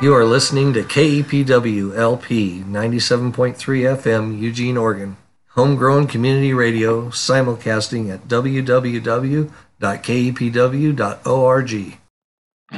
You are listening to KEPW LP 97.3 FM, Eugene, Oregon. Homegrown community radio, simulcasting at www.kepw.org.